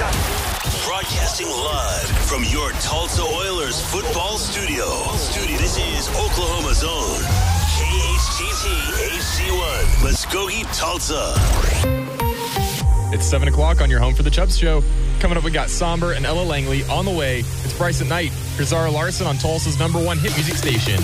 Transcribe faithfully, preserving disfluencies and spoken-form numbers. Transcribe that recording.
Broadcasting live from your Tulsa Oilers football studio. Studio. This is Oklahoma's own K H T T H C one, Muskogee, Tulsa. It's seven o'clock on your home for the Chubbs Show. Coming up, we got Somber and Ella Langley on the way. It's Bryce at Night. Here's Zara Larson on Tulsa's number one hit music station.